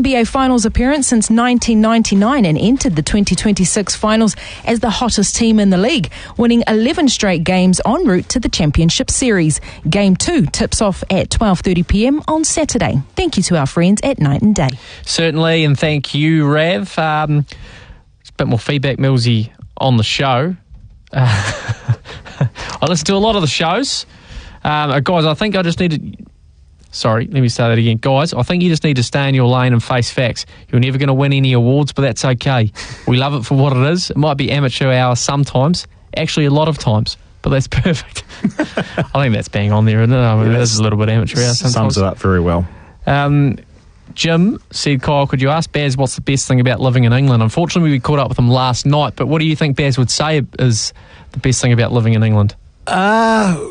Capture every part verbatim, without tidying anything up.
B A Finals appearance since nineteen ninety-nine and entered the twenty twenty-six Finals as the hottest team in the league, winning eleven straight games en route to the Championship Series. Game two tips off at twelve thirty p m on Saturday. Thank you to our friends at Night and Day. Certainly, and thank you, Rav. Um, a bit more feedback, Millsy, on the show. Uh, I listen to a lot of the shows. Um, guys, I think I just need to... Sorry, let me say that again. Guys, I think you just need to stay in your lane and face facts. You're never going to win any awards, but that's okay. We love it for what it is. It might be amateur hour sometimes, actually a lot of times, but that's perfect. I think that's bang on there, isn't it? I mean, yeah, this is a little bit amateur hour sometimes. Sums it up very well. Um, Jim said, Kyle, could you ask Baz what's the best thing about living in England? Unfortunately, we caught up with him last night, but what do you think Baz would say is the best thing about living in England? Uh...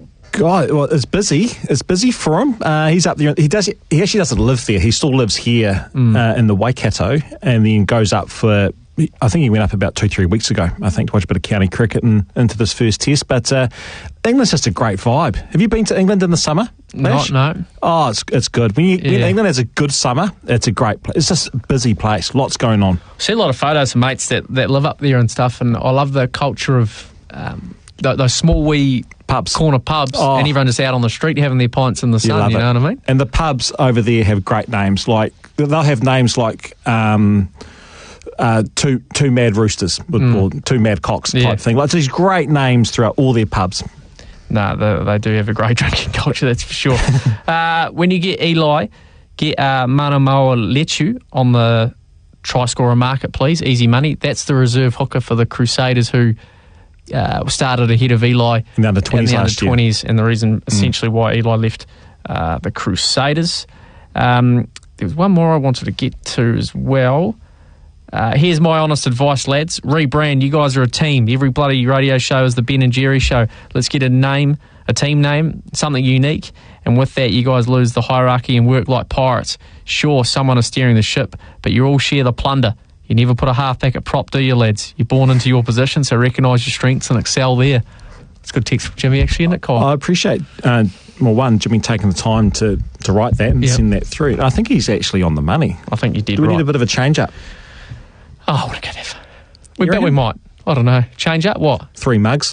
God, well, it's busy. It's busy for him. Uh, he's up there. He does. He actually doesn't live there. He still lives here mm. uh, in the Waikato, and then goes up for. I think he went up about two, three weeks ago. I think to watch a bit of county cricket and into this first test. But uh, England's just a great vibe. Have you been to England in the summer? Not, no. Oh, it's it's good. When, you, yeah. when England has a good summer, it's a great place. It's just a busy place. Lots going on. I see a lot of photos of mates that, that live up there and stuff, and I love the culture of um, th- those small wee pubs, corner pubs, oh. and everyone just out on the street having their pints in the sun. You, you know what I mean? And the pubs over there have great names. Like they'll have names like. Um, Uh, two two mad roosters mm. or two mad cocks type yeah. thing. Like these great names throughout all their pubs. No, they, they do have a great drinking culture, that's for sure. uh, when you get Eli, get uh, Manamoa Lechu on the try scorer market, please. Easy money. That's the reserve hooker for the Crusaders who uh, started ahead of Eli in the under twenties last year. And the reason essentially mm. why Eli left uh, the Crusaders. Um, there was one more I wanted to get to as well. Uh, here's my honest advice, lads. Rebrand. You guys are a team. Every bloody radio show is the Ben and Jerry show. Let's get a name, a team name, something unique. And with that, you guys lose the hierarchy and work like pirates. Sure, someone is steering the ship, but you all share the plunder. You never put a halfback at prop, do you, lads? You're born into your position, so recognise your strengths and excel there. It's a good text from Jimmy, actually, isn't it, Kyle? I appreciate, uh, well, one, Jimmy taking the time to, to write that and yep. send that through. I think he's actually on the money. I think you did Do we right. need a bit of a change-up? Oh, what a good effort. We bet we might. I don't know. Change up what? Three mugs.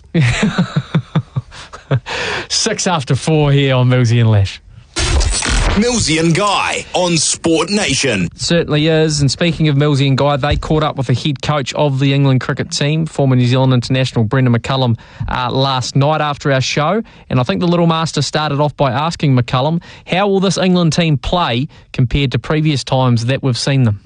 Six after four here on Millsy and Lash. Millsy and Guy on Sport Nation. Certainly is. And speaking of Millsy and Guy, they caught up with the head coach of the England cricket team, former New Zealand international Brendan McCullum, uh, last night after our show. And I think the little master started off by asking McCullum, how will this England team play compared to previous times that we've seen them?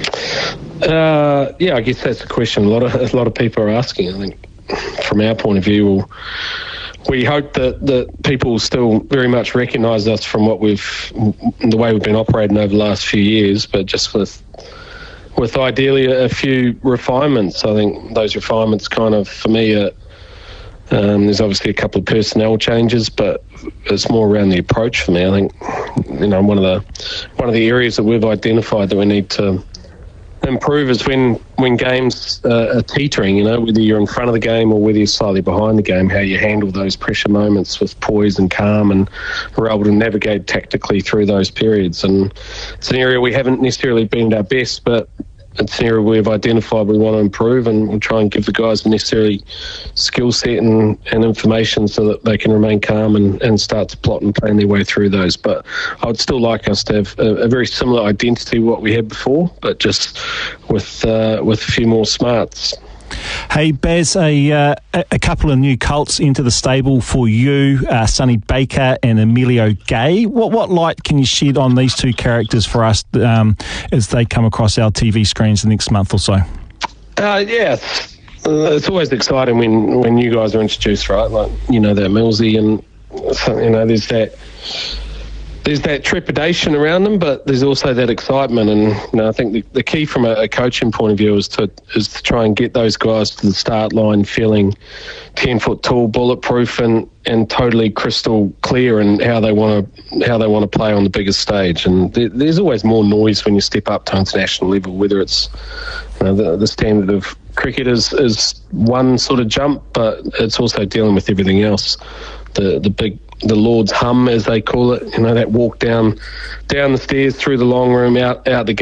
Uh, yeah, I guess that's the question a lot of a lot of people are asking. I think from our point of view, we'll, we hope that, that people still very much recognise us from what we've, the way we've been operating over the last few years, but just with with ideally a, a few refinements. I think those refinements kind of, for me, are, um, there's obviously a couple of personnel changes, but it's more around the approach for me. I think, you know, one of the one of the areas that we've identified that we need to improve is when when games uh, are teetering, you know, whether you're in front of the game or whether you're slightly behind the game, how you handle those pressure moments with poise and calm, and we're able to navigate tactically through those periods. And it's an area we haven't necessarily been at our best, but it's an area we've identified we want to improve, and we'll try and give the guys the necessary skill set and, and information so that they can remain calm and, and start to plot and plan their way through those. But I would still like us to have a, a very similar identity to what we had before, but just with uh, with a few more smarts. Hey, Baz, a, uh, a couple of new colts into the stable for you, uh, Sonny Baker and Emilio Gay. What what light can you shed on these two characters for us um, as they come across our T V screens the next month or so? Uh, yeah, it's, uh, it's always exciting when, when you guys are introduced, right? Like, you know, that Millsy, and, you know, there's that... There's that trepidation around them, but there's also that excitement. And you know, I think the, the key from a, a coaching point of view is to is to try and get those guys to the start line feeling ten foot tall, bulletproof, and, and totally crystal clear in how they want to how they want to play on the biggest stage. And there, there's always more noise when you step up to international level, whether it's you know, the, the standard of cricket is is one sort of jump, but it's also dealing with everything else. The the big the Lord's hum, as they call it, you know, that walk down down the stairs through the long room, out out the